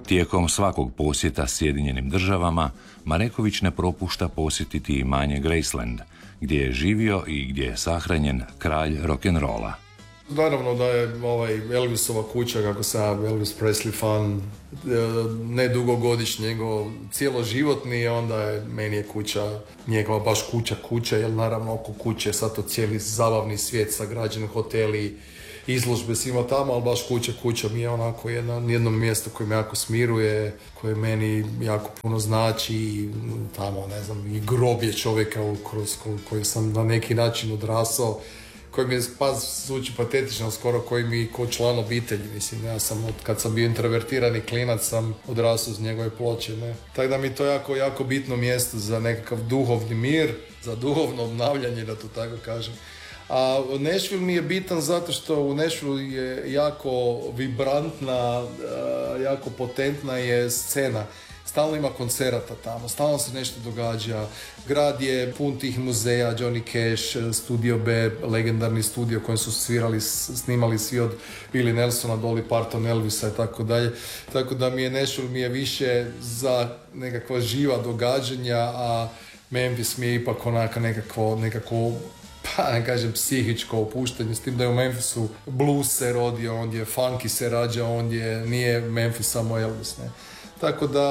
Tijekom svakog posjeta Sjedinjenim državama, Mareković ne propušta posjetiti imanje Graceland, gdje je živio i gdje je sahranjen kralj rock'n'rolla. Naravno da je Elvisova kuća, kako sam Elvis Presley fan, ne dugogodišnji, nego cijeloživotni, onda je meni kuća, njegova baš kuća, jer naravno oko kuće sad to cijeli zabavni svijet, sagrađeni hoteli, izložbe svima tamo, ali baš kuća mi je onako jedno mjesto koje me jako smiruje, koje meni jako puno znači, i tamo, ne znam, i groblje čovjeka kroz koji sam na neki način odrasao, koji mi je, zvuči patetično, skoro koji mi ko član obitelji, mislim, ja sam kad sam bio introvertirani klinac sam odrasao uz njegove ploče, ne. Tako da mi to jako bitno mjesto za nekakav duhovni mir, za duhovno obnavljanje, da to tako kažem. A Nashville mi je bitan zato što u Nashville je jako vibrantna, jako potentna je scena. Stalno ima koncerata tamo, stalno se nešto događa. Grad je pun tih muzeja, Johnny Cash, Studio B, legendarni studio kojem su snimali svi od Willie Nelsona, Dolly Parton, Elvisa i tako dalje. Tako da Nashville mi je više za nekakva živa događanja, a Memphis mi je ipak onaka nekako pa ne kažem psihičko opuštanje, s tim da je u Memphisu blues se rodio, ondje funky se rađa, ondje nije Memphis samo Elvis, ne. Tako da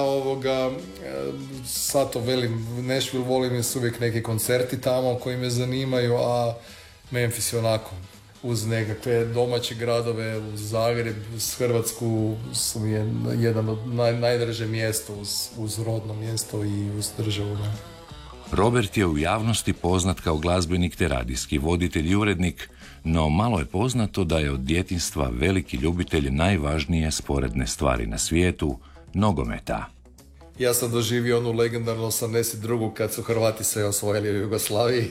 sad to velim, Nashville volim jer su uvijek neki koncerti tamo koji me zanimaju, a Memphis je onako uz nekakve domaće gradove, uz Zagreb, uz Hrvatsku su mi jedan od najdraže mjesto uz rodno mjesto i uz državu, ne. Robert je u javnosti poznat kao glazbenik te radijski voditelj i urednik, no malo je poznato da je od djetinjstva veliki ljubitelj najvažnije sporedne stvari na svijetu, nogometa. Ja sam doživio onu legendarnu 82. kad su Hrvati se osvojili u Jugoslaviji.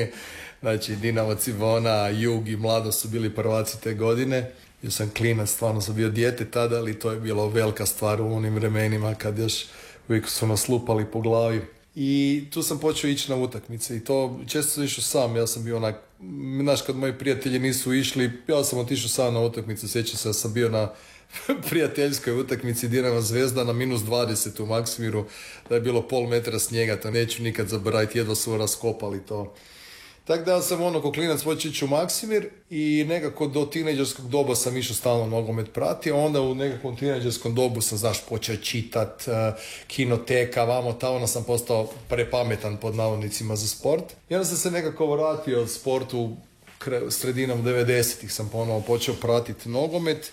Znači Dinamo Cibona, Jug i Mlado su bili prvaci te godine. Ja sam klinac, stvarno sam bio dijete tada, ali to je bilo velika stvar u onim vremenima kad još uvijek su nas lupali po glavi. I tu sam počeo ići na utakmice i to često sam išao sam, ja sam bio onak, znaš kad moji prijatelji nisu išli, ja sam otišao sam na utakmicu, sjećam se da sam bio na prijateljskoj utakmici Dinamo Zvezda na -20 u Maksimiru, da je bilo pol metra snijega, to neću nikad zaboraviti, jedva su raskopali to. Tako da ja sam ko klinac počeo ići u Maksimir i nekako do tinejdžerskog doba sam išao stalno nogomet pratio, onda u nekakvom tinejdžerskom dobu sam, počeo čitat, kinoteka, vamo tamo, sam postao prepametan pod navodnicima za sport. I onda sam se nekako vratio sportu, sredinom 90-ih sam ponovo počeo pratiti nogomet,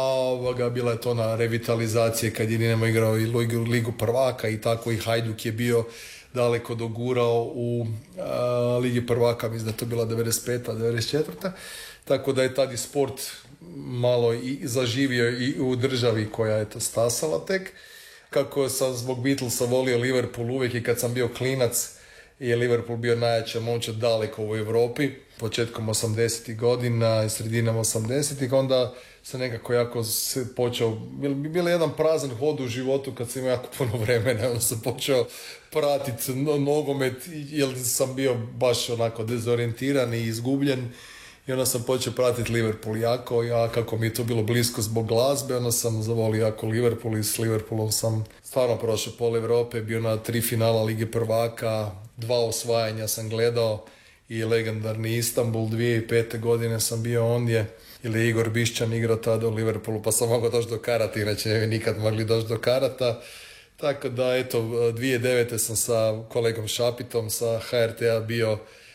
a bila je to na revitalizacije kad je Dinamo igrao i Ligu prvaka i tako, i Hajduk je bio daleko dogurao u Ligi prvaka, mislim da je to bila 95. 94. Tako da je tad i sport malo i zaživio i u državi koja je to stasala tek. Kako sam zbog Beatlesa volio Liverpool uvijek i kad sam bio klinac je Liverpool bio najjača momčad daleko u Europi, početkom 80. godina i sredinom 80. onda se nekako jako počeo, bio jedan prazan hod u životu kad sam imao jako puno vremena, onda sam počeo pratiti nogomet jer sam bio baš onako dezorijentiran i izgubljen i onda sam počeo pratiti Liverpool jako, ja kako mi je to bilo blisko zbog glazbe, onda sam zavolio jako Liverpool i s Liverpoolom sam stvarno prošao pol Europe, bio na 3 finala Lige prvaka, 2 osvajanja sam gledao i legendarni Istanbul, 2005. godine sam bio ondje, ili Igor Bišćan igrao tada u Liverpoolu, pa sam mogao doći do karata, inače ne bi nikad mogli doći do karata. Tako da, eto, 2009. sam sa kolegom Šapitom sa HRT-a bio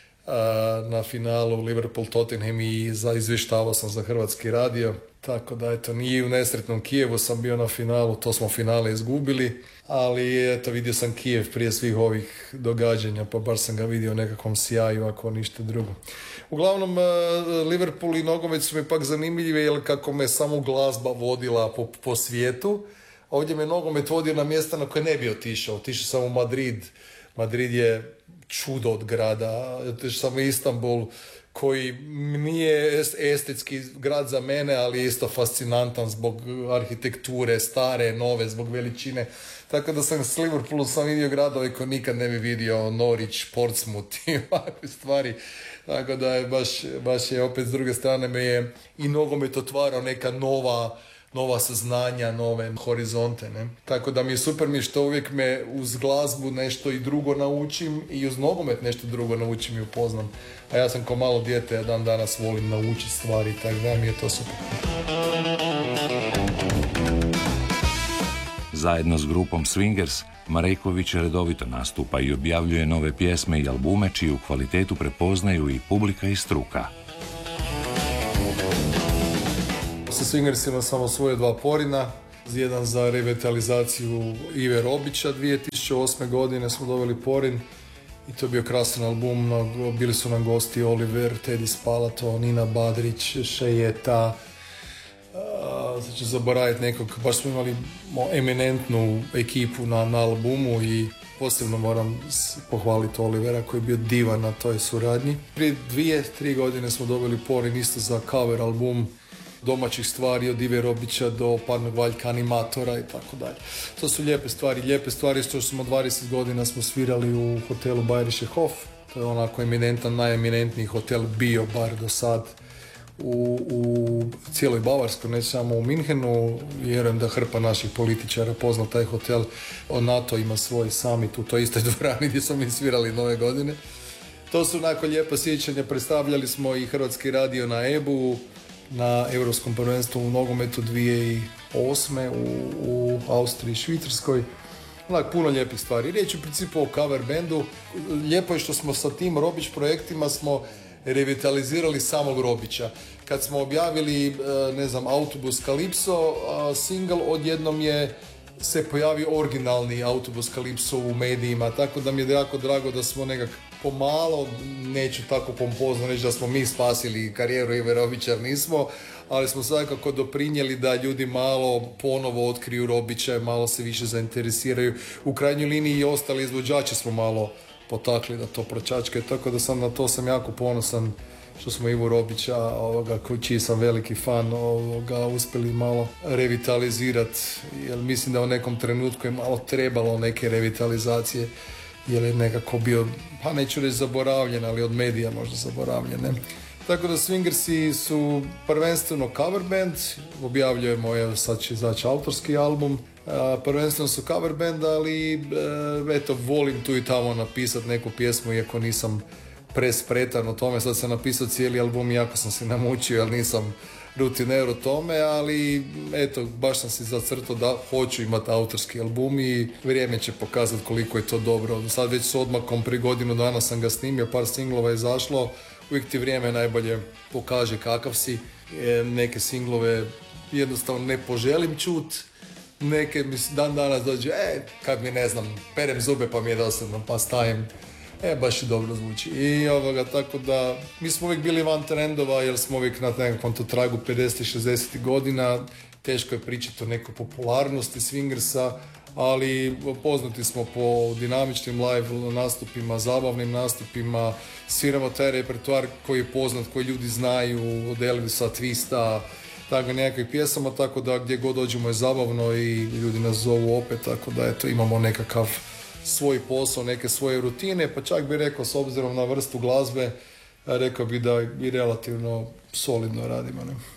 na finalu Liverpool-Tottenham i izvještavao sam za Hrvatski radio. Tako da, eto, nije u nesretnom Kijevu sam bio na finalu, to smo finale izgubili, ali eto, vidio sam Kijev prije svih ovih događanja, pa baš sam ga vidio u nekakvom sjaju, ako ništa drugo. Uglavnom, Liverpool i nogomet su mi pak zanimljivi, jer kako me samo glazba vodila po svijetu, ovdje me nogomet vodio na mjesta na koje ne bi otišao. Otišao sam u Madrid. Madrid je čudo od grada. Otišao sam u Istanbul, koji nije estetski grad za mene, ali je isto fascinantan zbog arhitekture, stare, nove, zbog veličine. Tako da sam s Liverpoolom sam vidio gradove koje nikad ne bi vidio, Norwich, Portsmouth i ovakve stvari. Tako da je baš je opet s druge strane me je i nogomet otvarao neka nova saznanja, nove horizonte. Ne? Tako da mi je super što uvijek me uz glazbu nešto i drugo naučim i uz nogomet nešto drugo naučim i upoznam. A ja sam ko malo dijete, dan danas volim naučiti stvari, tako da mi je to super. Zajedno s grupom Swingers, Mareković redovito nastupa i objavljuje nove pjesme i albume čiju kvalitetu prepoznaju i publika i struka. Sa Swingersima sam osvojio 2 porina, jedan za revitalizaciju Ive Robića, 2008. godine smo dobili porin i to je bio krasan album, bili su nam gosti Oliver, Teddy Spalato, Nina Badrić, Šejeta, sad ću zaboraviti nekog, baš smo imali eminentnu ekipu na albumu i posebno moram pohvaliti Olivera koji je bio divan na toj suradnji. Prije 2-3 godine smo dobili porin isto za cover album domaćih stvari od Ive Robića do Parnog Valjka animatora i tako dalje. To su lijepe stvari što smo 20 godina smo svirali u hotelu Bayerische Hof. To je onako eminentan, najeminentniji hotel bio bar do sad u cijeloj Bavarskoj, ne samo u Minhenu. Vjerujem da hrpa naših političara pozna taj hotel. NATO ima svoj summit u toj istoj dvorani gdje smo mi svirali nove godine. To su onako lijepa sjećanja. Predstavljali smo i Hrvatski radio na EBU, na Europskom prvenstvu u nogometu 2008. u Austriji i Švicarskoj. Onak, puno lijepih stvari. Riječ je u principu o cover bandu. Lijepo je što smo sa tim Robić projektima smo revitalizirali samog Robića. Kad smo objavili, Autobus Kalipso, single, odjednom je se pojavio originalni Autobus Kalipso u medijima, tako da mi je jako drago da smo nekako pomalo, neću tako pompozno reći da smo mi spasili karijeru Ive Robića, jer nismo, ali smo svakako doprinijeli da ljudi malo ponovo otkriju Robića, malo se više zainteresiraju. U krajnjoj liniji i ostali izvođači smo malo potakli da to pročačkaju, tako da sam na to sam jako ponosan što smo Ivu Robića, čiji sam veliki fan, uspjeli malo revitalizirati, jer mislim da u nekom trenutku je malo trebalo neke revitalizacije, jer je nekako bio, pa neću reći zaboravljen, ali od medija možda zaboravljen. Ne? Tako da Swingersi su prvenstveno cover band, objavljujemo, sad će izaći autorski album, prvenstveno su cover band, ali volim tu i tamo napisati neku pjesmu, iako nisam prespretan o tome. Sad sam napisao cijeli album, iako sam se namučio, jer nisam rutiner o tome, ali baš sam si zacrtao da hoću imati autorski album i vrijeme će pokazati koliko je to dobro. Sad već s odmakom prije godinu dana sam ga snimio, par singlova je izašlo, uvijek ti vrijeme najbolje pokaže kakav si. Neke singlove jednostavno ne poželim čut, neke mi dan danas dođe, kad mi perem zube pa mi je dosadno, pa stavim, baš i dobro zvuči. I tako da, mi smo uvijek bili van trendova, jer smo uvijek na nekakvom to tragu 50-60 godina, teško je pričati o nekoj popularnosti Swingersa, ali poznati smo po dinamičnim live nastupima, zabavnim nastupima, sviramo taj repertoar koji je poznat, koji ljudi znaju, od Elvisa, Twista, tako nekakvih pjesama, tako da gdje god dođemo je zabavno i ljudi nas zovu opet, tako da imamo nekakav svoj posao, neke svoje rutine, pa čak bih rekao, s obzirom na vrstu glazbe, rekao bih da i relativno solidno radimo. Ne?